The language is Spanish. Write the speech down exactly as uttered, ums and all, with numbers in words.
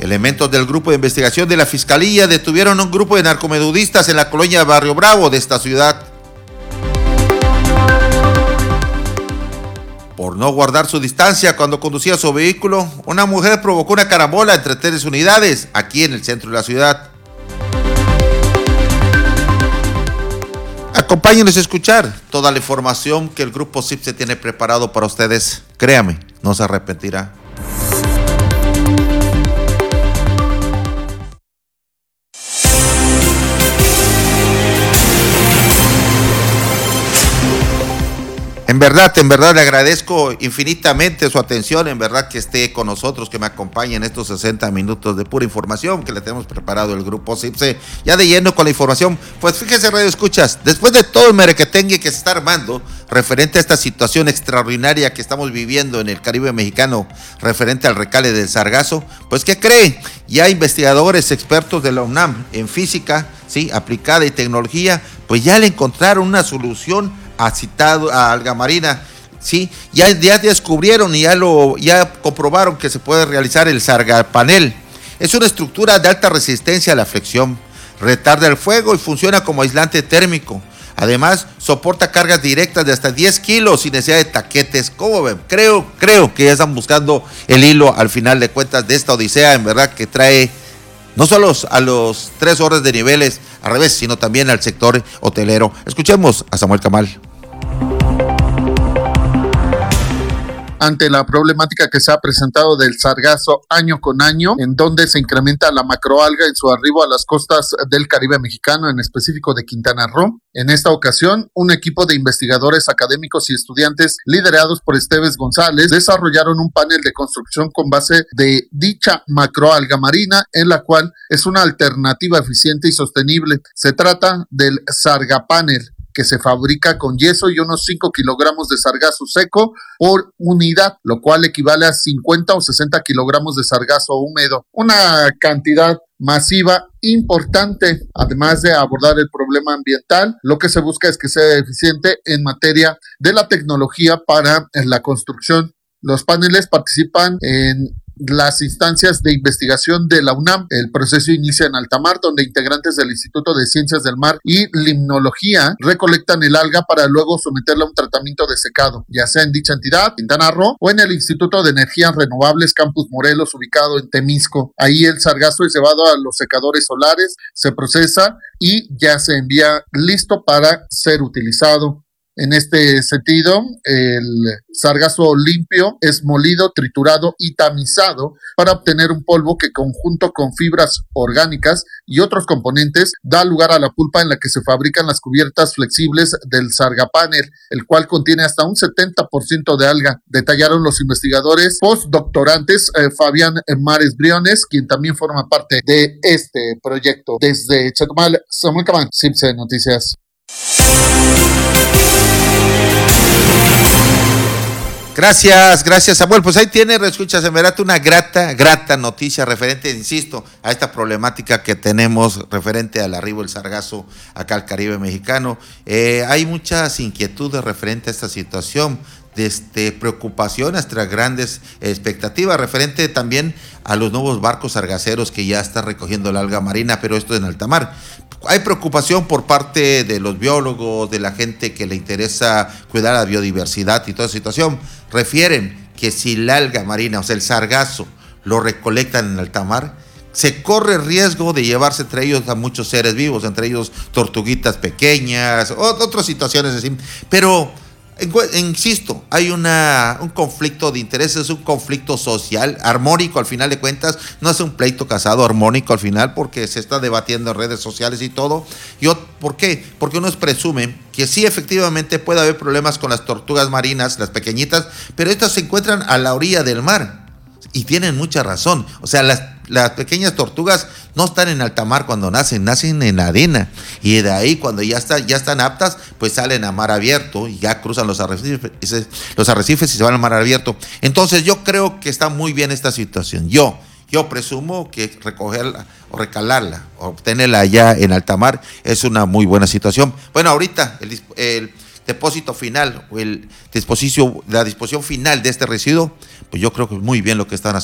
Elementos del grupo de investigación de la Fiscalía detuvieron a un grupo de narcomenudistas en la colonia Barrio Bravo de esta ciudad. Por no guardar su distancia cuando conducía su vehículo, una mujer provocó una carambola entre tres unidades aquí en el centro de la ciudad. Acompáñenos a escuchar toda la información que el Grupo C I P S E tiene preparado para ustedes. Créame, no se arrepentirá. En verdad, en verdad le agradezco infinitamente su atención, en verdad que esté con nosotros, que me acompañe en estos sesenta minutos de pura información que le tenemos preparado el Grupo C I P S E. Ya de lleno con la información, pues fíjense, Radio Escuchas, después de todo el merequetengue que se está armando referente a esta situación extraordinaria que estamos viviendo en el Caribe mexicano, referente al recale del sargazo, pues ¿qué cree? Ya investigadores expertos de la UNAM en física, sí, aplicada y tecnología, pues ya le encontraron una solución a citado a alga marina, sí, ya, ya descubrieron y ya lo ya comprobaron que se puede realizar el sargapanel. Es una estructura de alta resistencia a la flexión, retarda el fuego y funciona como aislante térmico. Además, soporta cargas directas de hasta diez kilos sin necesidad de taquetes. ¿Cómo ven? Creo, creo que ya están buscando el hilo al final de cuentas de esta odisea, en verdad que trae no solo a los tres órdenes de niveles al revés, sino también al sector hotelero. Escuchemos a Samuel Camal. Ante la problemática que se ha presentado del sargazo año con año, en donde se incrementa la macroalga en su arribo a las costas del Caribe mexicano, en específico de Quintana Roo. En esta ocasión, un equipo de investigadores académicos y estudiantes liderados por Esteves González desarrollaron un panel de construcción con base de dicha macroalga marina, en la cual es una alternativa eficiente y sostenible. Se trata del Sargapanel, que se fabrica con yeso y unos cinco kilogramos de sargazo seco por unidad, lo cual equivale a cincuenta o sesenta kilogramos de sargazo húmedo. Una cantidad masiva importante. Además de abordar el problema ambiental, lo que se busca es que sea eficiente en materia de la tecnología para la construcción. Los paneles participan en las instancias de investigación de la UNAM. El proceso inicia en alta mar, donde integrantes del Instituto de Ciencias del Mar y Limnología recolectan el alga para luego someterla a un tratamiento de secado, ya sea en dicha entidad, Quintana Roo, o en el Instituto de Energías Renovables Campus Morelos, ubicado en Temisco. Ahí el sargazo es llevado a los secadores solares, se procesa y ya se envía listo para ser utilizado. En este sentido, el sargazo limpio es molido, triturado y tamizado para obtener un polvo que, conjunto con fibras orgánicas y otros componentes, da lugar a la pulpa en la que se fabrican las cubiertas flexibles del sargapanel, el cual contiene hasta un setenta por ciento de alga. Detallaron los investigadores postdoctorantes eh, Fabián Mares Briones, quien también forma parte de este proyecto. Desde Chetumal, Samuel Camal, C I P S E Noticias. Gracias, gracias Samuel. Pues ahí tiene, escuchas, en verdad una grata, grata noticia referente, insisto, a esta problemática que tenemos referente al arribo del sargazo acá al Caribe mexicano. Eh, hay muchas inquietudes referente a esta situación, desde preocupación hasta grandes expectativas, referente también a los nuevos barcos sargaceros que ya están recogiendo la alga marina, pero esto en alta mar. Hay preocupación por parte de los biólogos, de la gente que le interesa cuidar la biodiversidad y toda esa situación. Refieren que si la alga marina, o sea el sargazo, lo recolectan en alta mar, se corre riesgo de llevarse entre ellos a muchos seres vivos, entre ellos tortuguitas pequeñas, otras situaciones así, pero insisto, hay una, un conflicto de intereses, un conflicto social, armónico al final de cuentas, no es un pleito casado, armónico al final, porque se está debatiendo en redes sociales y todo. Yo, ¿por qué? Porque unos presumen que sí, efectivamente puede haber problemas con las tortugas marinas, las pequeñitas, pero estas se encuentran a la orilla del mar. Y tienen mucha razón. O sea, las, las pequeñas tortugas no están en alta mar cuando nacen, nacen en la arena. Y de ahí, cuando ya, está, ya están aptas, pues salen a mar abierto y ya cruzan los arrecifes, los arrecifes y se van al mar abierto. Entonces, yo creo que está muy bien esta situación. Yo, yo presumo que recogerla o recalarla, o obtenerla allá en alta mar es una muy buena situación. Bueno, ahorita el, el depósito final o el disposición, la disposición final de este residuo, pues yo creo que es muy bien lo que están haciendo.